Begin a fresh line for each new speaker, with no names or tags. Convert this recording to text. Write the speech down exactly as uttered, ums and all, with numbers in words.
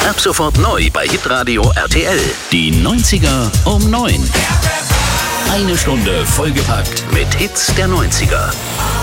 Ab sofort neu bei Hitradio R T L. Die neunziger um neun. Eine Stunde vollgepackt mit Hits der neunziger.